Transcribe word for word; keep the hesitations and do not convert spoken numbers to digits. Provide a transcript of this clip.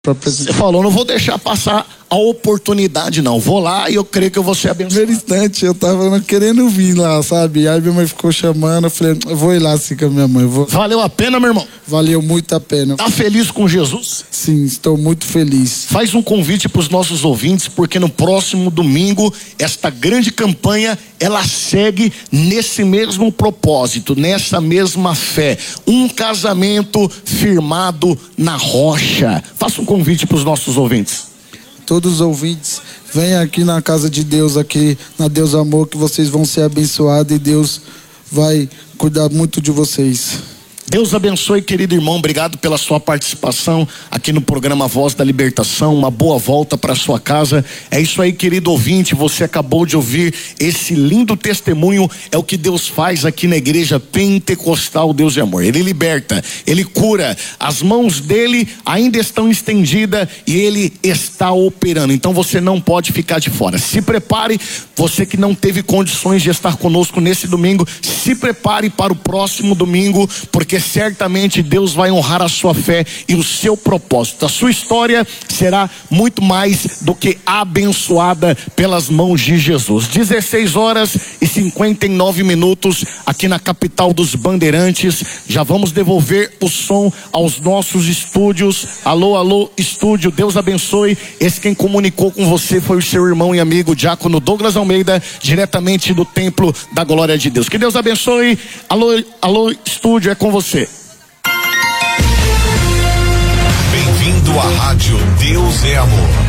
Você falou, não vou deixar passar a oportunidade não, vou lá e eu creio que eu vou ser abençoado. No primeiro instante eu tava querendo vir lá, sabe? Aí minha mãe ficou chamando, eu falei, eu vou ir lá assim com a minha mãe. Vou... Valeu a pena, meu irmão? Valeu muito a pena. Tá feliz com Jesus? Sim, estou muito feliz. Faz um convite para os nossos ouvintes, porque no próximo domingo, esta grande campanha, ela segue nesse mesmo propósito, nessa mesma fé. Um casamento firmado na rocha. Faça um convite para os nossos ouvintes. Todos os ouvintes, venham aqui na casa de Deus, aqui na Deus Amor, que vocês vão ser abençoados e Deus vai cuidar muito de vocês. Deus abençoe, querido irmão, obrigado pela sua participação aqui no programa Voz da Libertação, uma boa volta para sua casa. É isso aí, querido ouvinte, você acabou de ouvir esse lindo testemunho, é o que Deus faz aqui na igreja pentecostal Deus de Amor. Ele liberta, ele cura, as mãos dele ainda estão estendidas e ele está operando, então você não pode ficar de fora. Se prepare, você que não teve condições de estar conosco nesse domingo, se prepare para o próximo domingo, porque certamente Deus vai honrar a sua fé e o seu propósito. A sua história será muito mais do que abençoada pelas mãos de Jesus. dezesseis horas e cinquenta e nove minutos aqui na capital dos Bandeirantes. Já vamos devolver o som aos nossos estúdios. Alô, alô, estúdio, Deus abençoe. Esse quem comunicou com você foi o seu irmão e amigo Diácono Douglas Almeida, diretamente do Templo da Glória de Deus. Que Deus abençoe. Alô, alô, estúdio, é com você. Bem-vindo à Rádio Deus é Amor.